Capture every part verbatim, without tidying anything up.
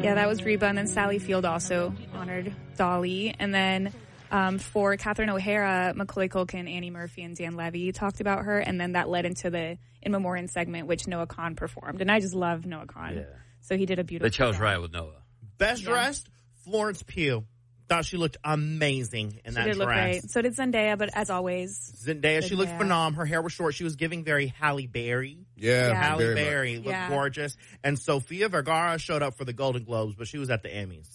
Yeah, that was Reba. And then Sally Field also honored Dolly. And then um, for Catherine O'Hara, Macaulay Culkin, Annie Murphy, and Dan Levy talked about her. And then that led into the In Memoriam segment, which Noah Kahan performed. And I just love Noah Kahan. Yeah. So he did a beautiful They chose job. right with Noah. Best Yeah. dressed, Florence Pugh. Thought she looked amazing in She that did look dress. great. So did Zendaya, but as always. Zendaya, she looked Zendaya. phenomenal. Her hair was short. She was giving very Halle Berry. Yeah, Yeah. Halle very much. Berry looked Yeah. gorgeous. And Sofia Vergara showed up for the Golden Globes, but she was at the Emmys.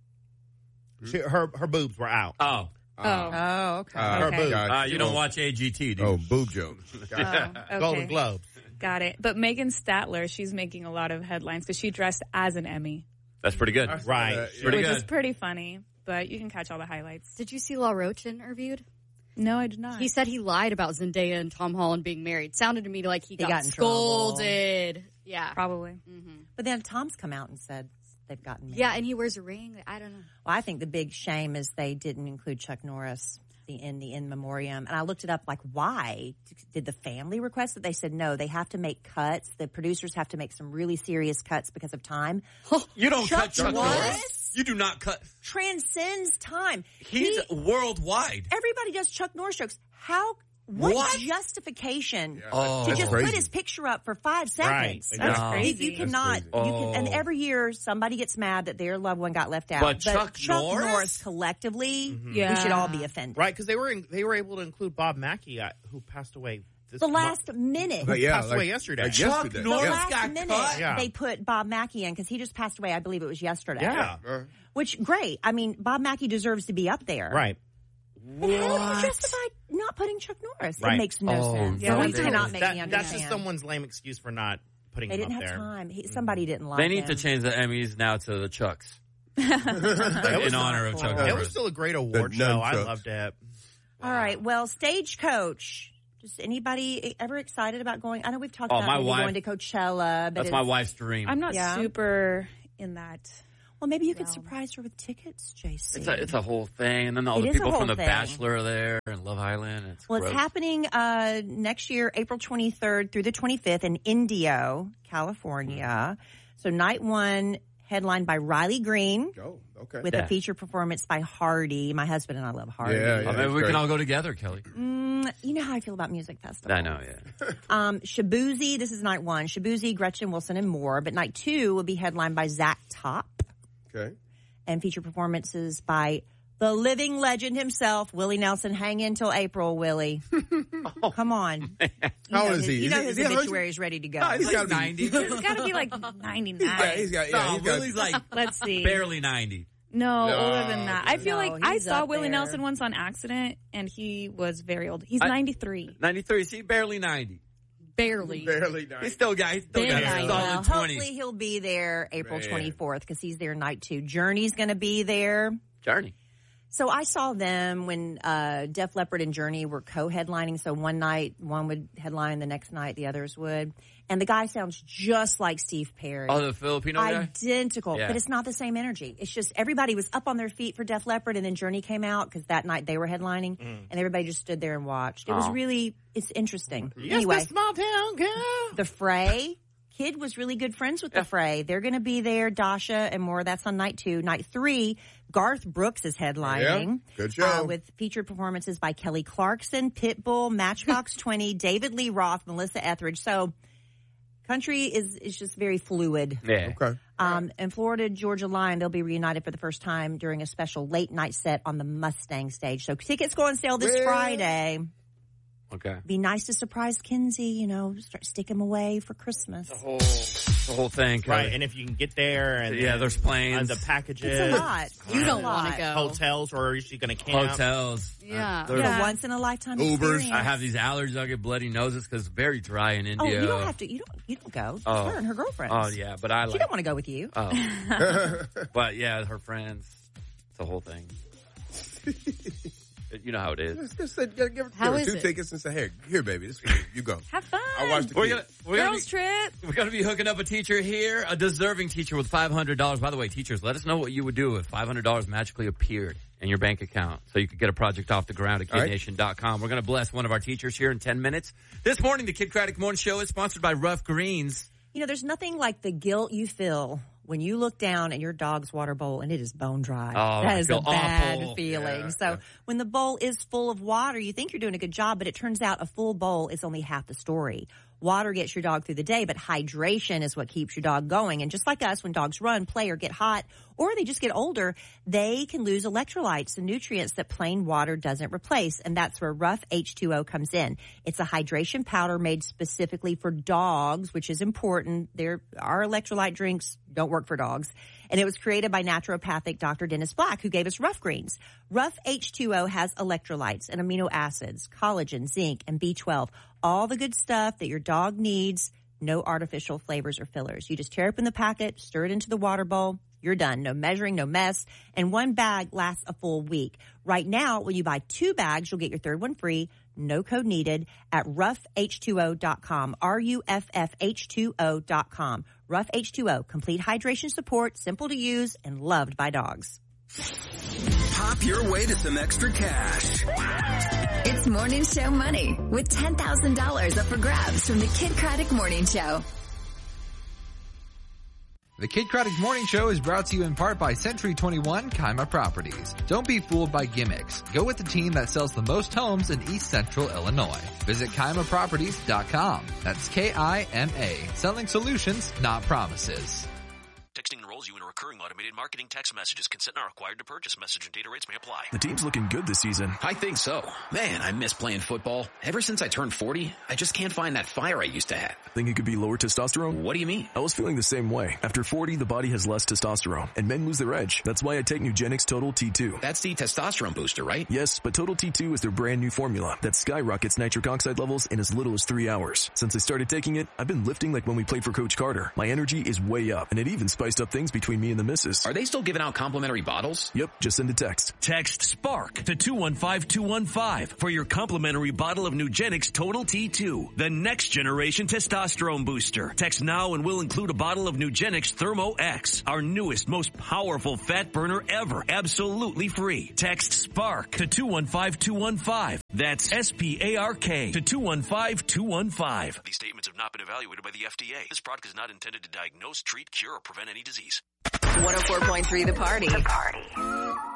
She, her her boobs were out. Oh. Oh. Oh, okay. Uh, Her Okay. boobs. got Uh, you don't oh, watch A G T, do you? Oh, boob joke. Got it. Oh, okay. Golden Globes. Got it. But Megan Statler, she's making a lot of headlines because she dressed as an Emmy, That's pretty good. Right. Uh, yeah. Pretty which good. is pretty funny. But you can catch all the highlights. Did you see La Roche interviewed? No, I did not. He said he lied about Zendaya and Tom Holland being married. Sounded to me like he, got, got in trouble. scolded. Yeah. Probably. But then Tom's come out and said they've gotten married. Yeah, and he wears a ring. I don't know. Well, I think the big shame is they didn't include Chuck Norris the, in the In Memoriam. And I looked it up, like, why? Did the family request it? They said no, they have to make cuts. The producers have to make some really serious cuts because of time. You don't Chuck cut Chuck Norris? Norris. You do not cut. Transcends time. He's He- worldwide. everybody does Chuck Norris jokes. How? What, What? justification Oh. to That's just crazy. put his picture up for five seconds? Right. That's No. crazy. You, you cannot. That's You can, and Oh. every year somebody gets mad that their loved one got left out. But Chuck Norris? collectively, Yeah. we should all be offended. Right, because they were in, they were able to include Bob Mackie, uh, who passed away this The month. last minute. But yeah, passed like, away yesterday. like Chuck yesterday. The Norris Yeah. last got minute, cut? Yeah. they put Bob Mackie in because he just passed away. I believe it was yesterday. Yeah. Uh, Which, great. I mean, Bob Mackie deserves to be up there. Right. But how do you justify not putting Chuck Norris? Right. It makes no Oh, sense. yeah, Someone they- cannot make That- me that's understand. just someone's lame excuse for not putting They him didn't up have there. time. He, somebody didn't like They need him. to change the Emmys now to the Chucks. That was in honor of cool. Chuck It was Norris. still a great award The show. I nunchucks. loved it. All right. Well, Stagecoach. Just anybody ever excited about going? I know we've talked Oh, about my maybe wife- going to Coachella, but That's it's, my wife's dream. I'm not Yeah. super in that. well, maybe you could Realm. surprise her with tickets, J C. It's a, it's a whole thing. And then all It the is a people whole from The thing. Bachelor are there and Love Island. It's Well, gross. it's happening uh, next year, April twenty-third through the twenty-fifth in Indio, California. So night one, headlined by Riley Green Oh, okay. with Yeah. a feature performance by Hardy. My husband and I love Hardy. Yeah, Oh, yeah. maybe it's we great. can all go together, Kelly. Mm, you know how I feel about music festivals. I know, yeah. Um, Shabuzi, this is night one. Shabuzi, Gretchen Wilson, and more. But night two will be headlined by Zach Top Okay. and feature performances by the living legend himself, Willie Nelson. Hang in till April, Willie. Come on. You How know old is his- he? You Is know he- his is he a hundred? obituary is ready to go. No, he's Like got to be ninety. It's got to be like ninety-nine. Yeah, he's got. Yeah, No, he's got. Willie's like Let's see. barely ninety. No, No, older than that. I feel no, like I he's saw up Willie there. Nelson once on accident, and he was very old. He's I- ninety-three. ninety-three. See, barely ninety. Barely. barely He's ninety. still got, he's still got Barely. a Well, solid hopefully twenty. he'll be there April Man. twenty-fourth because he's there night two. Journey's going to be there. Journey. So I saw them when uh, Def Leppard and Journey were co-headlining. So one night, one would headline, the next night, the others would. And the guy sounds just like Steve Perry. Oh, the Filipino guy? Identical, Yeah. but it's not the same energy. It's just everybody was up on their feet for Def Leppard, and then Journey came out because that night they were headlining, and everybody just stood there and watched. It was Oh. really, it's interesting. Yes, Anyway, the small town girl. the Fray. Kid was really good friends with the Fray. They're going to be there, Dasha and more. That's on night two. Night three, Garth Brooks is headlining. Yeah, good show. Uh, with featured performances by Kelly Clarkson, Pitbull, Matchbox twenty, David Lee Roth, Melissa Etheridge. So country is, is just very fluid. Yeah. Okay. Um, and Florida Georgia Line, they'll be reunited for the first time during a special late night set on the Mustang stage. So tickets go on sale this Well. Friday. Okay. Be nice to surprise Kinsey, you know, start stick him away for Christmas. The whole, the whole thing. Kelly. Right, and if you can get there, and Yeah, then, there's planes. uh, the packages, It's a lot. You It's don't a want lot. to go. hotels, or is she going to camp? Hotels. Yeah. There's- It's a once in a lifetime Ubers. experience. I have these allergies. I get bloody noses because it's very dry in Oh, India. you don't have to. You don't. You don't go. It's Oh. her and her girlfriends. Oh, yeah, but I She like. don't want to go with you. Oh. But yeah, her friends. It's a whole thing. You know how it is. Just, just say, give, give How her is two it? tickets and say, "Here, here, baby, this is for you. You go." Have fun. I watched the We're kids. gonna, we're gonna Girls be, trip. we're gonna be hooking up a teacher here, a deserving teacher with five hundred dollars. By the way, teachers, let us know what you would do if five hundred dollars magically appeared in your bank account so you could get a project off the ground at All kid right. nation dot com. We're gonna bless one of our teachers here in ten minutes. This morning, the Kid Craddock Morning Show is sponsored by Rough Greens. You know, there's nothing like the guilt you feel when you look down at your dog's water bowl and it is bone dry. Oh, that I is feel a bad awful. feeling. Yeah, so yeah. when the bowl is full of water, you think you're doing a good job, but it turns out a full bowl is only half the story. Water gets your dog through the day, but hydration is what keeps your dog going. And just like us, when dogs run, play, or get hot, or they just get older, they can lose electrolytes, the nutrients that plain water doesn't replace. And that's where Rough H two O comes in. It's a hydration powder made specifically for dogs, which is important. There, our electrolyte drinks don't work for dogs. And it was created by naturopathic Doctor Dennis Black, who gave us Rough Greens. Rough H two O has electrolytes and amino acids, collagen, zinc, and B twelve. All the good stuff that your dog needs. No artificial flavors or fillers. You just tear open the packet, stir it into the water bowl. You're done. No measuring, no mess. And one bag lasts a full week. Right now, when you buy two bags, you'll get your third one free. No code needed at rough H two O dot com. R U F F H two O dot com. Rough H two O. Complete hydration support, simple to use, and loved by dogs. Pop your way to some extra cash. It's Morning Show Money with ten thousand dollars up for grabs from the Kid Craddock Morning Show. The Kid Craddock Morning Show is brought to you in part by Century twenty-one Kaima Properties. Don't be fooled by gimmicks. Go with the team that sells the most homes in East Central Illinois. Visit Kaima Properties dot com. That's K I M A. Selling solutions, not promises. Texting enrolls you in a recurring automated marketing text messages. Consent not required to purchase. Message and data rates may apply. The team's looking good this season. I think so. Man, I miss playing football. Ever since I turned forty, I just can't find that fire I used to have. Think it could be lower testosterone? What do you mean? I was feeling the same way. After forty, the body has less testosterone, and men lose their edge. That's why I take Nugenix Total T two. That's the testosterone booster, right? Yes, but Total T two is their brand new formula that skyrockets nitric oxide levels in as little as three hours. Since I started taking it, I've been lifting like when we played for Coach Carter. My energy is way up, and it even spiced up things between me and the missus. Are they still giving out complimentary bottles? Yep, just send a text. Text SPARK to two one five two one five for your complimentary bottle of Nugenix Total T two, the next generation testosterone booster. Text now and we'll include a bottle of Nugenix Thermo X, our newest, most powerful fat burner ever, absolutely free. Text SPARK to two one five two one five. That's S P A R K to two one five two one five. These statements have not been evaluated by the F D A. This product is not intended to diagnose, treat, cure, or prevent any disease. one oh four point three The Party. The Party.